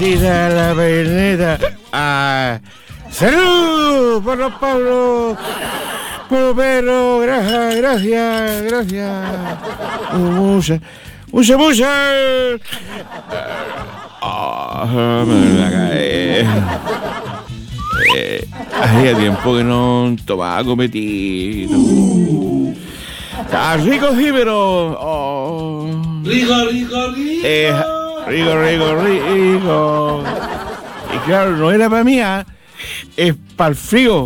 China, la peineta. ¡Salud por los Pablo! Por Pedro, gracias. Mucha. Me la cae. Hacía tiempo que no tomaba copetito. Está rico, sí, pero... Rico. Rico. Y claro, no era para mí, es para el frío.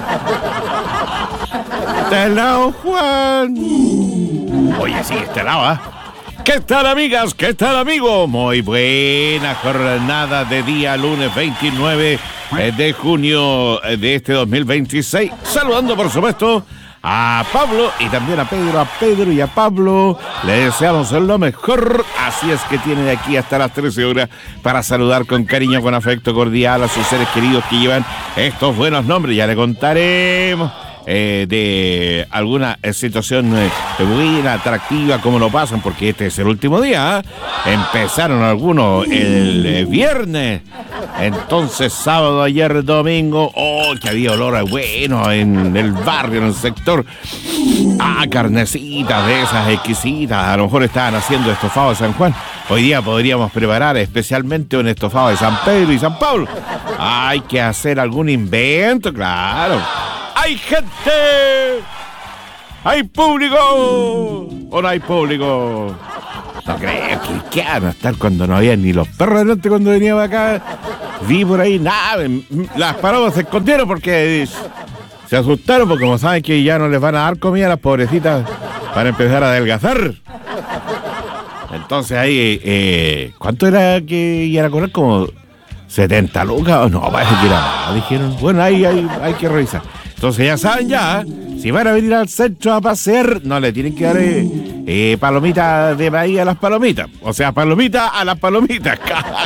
Está helado, Juan. Oye, sí, está helado, ¿Qué tal, amigas? ¿Qué tal, amigos? Muy buena jornada de día, lunes 29 de junio de este 2026. Saludando, por supuesto, a Pablo y también a Pedro y a Pablo. Le deseamos lo mejor. Así es que tiene de aquí hasta las 13 horas para saludar con cariño, con afecto cordial a sus seres queridos que llevan estos buenos nombres. Ya le contaremos de alguna situación muy atractiva, cómo lo pasan, porque este es el último día. Empezaron algunos el viernes, entonces sábado, ayer domingo, que había olor a bueno en el barrio, en el sector, carnecitas de esas exquisitas. A lo mejor estaban haciendo estofado de San Juan. Hoy día podríamos preparar especialmente un estofado de San Pedro y San Pablo. Hay que hacer algún invento, claro. ¡Hay gente! ¡Hay público! ¿O no hay público? No creo que van a estar cuando no había ni los perros delante cuando veníamos acá. Vi por ahí, nada, las palomas se escondieron porque se asustaron, porque como saben que ya no les van a dar comida a las pobrecitas para empezar a adelgazar. Entonces ahí, ¿cuánto era que iban a cobrar? Como 70 lucas. No, parece que era más, dijeron. Bueno, ahí hay que revisar. Entonces ya saben si van a venir al centro a pasear, no le tienen que dar palomitas de maíz a las palomitas. O sea, palomitas a las palomitas.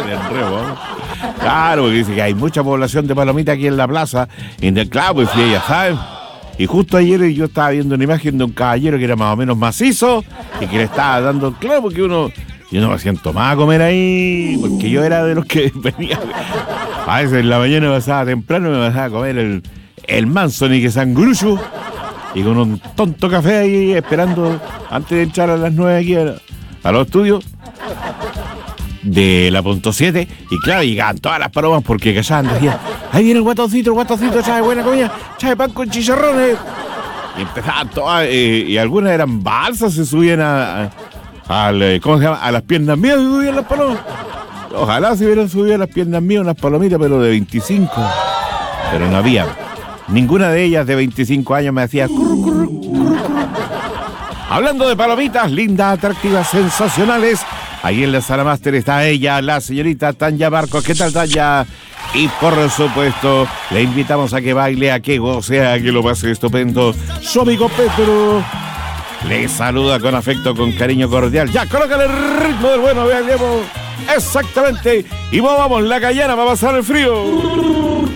Claro, porque dice que hay mucha población de palomitas aquí en la plaza. Claro, pues sí, ya saben. Y justo ayer yo estaba viendo una imagen de un caballero que era más o menos macizo y que le estaba dando, claro, porque yo no me siento más a comer ahí, porque yo era de los que venía. A veces en la mañana me pasaba temprano, me pasaba a comer el manso ni que sangrucho y con un tonto café ahí esperando antes de entrar a las 9 aquí a los estudios de la punto 7. Y claro, llegaban todas las palomas porque callaban, decían, ahí viene el guatoncito, trae buena comida, trae pan con chicharrones. Y empezaban todas, y algunas eran balsas, se subían ¿cómo se llama? A las piernas mías se subían las palomas. Ojalá se hubieran subido a las piernas mías unas palomitas, pero de 25. Pero no había. Ninguna de ellas de 25 años me hacía curru. Hablando de palomitas, lindas, atractivas, sensacionales. Ahí en la sala máster está ella, la señorita Tanya Marcos. ¿Qué tal, Tanya? Y por supuesto, le invitamos a que baile, a que goce, a que lo pase estupendo. Su amigo Pedro le saluda con afecto, con cariño cordial. Ya, colócale el ritmo del bueno, veamos. Exactamente. Y movamos la callana para pasar el frío.